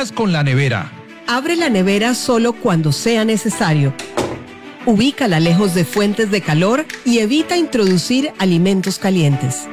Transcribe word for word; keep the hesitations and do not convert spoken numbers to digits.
cumplas con la nevera. Abre la nevera solo cuando sea necesario. Ubícala lejos de fuentes de calor y evita introducir alimentos calientes.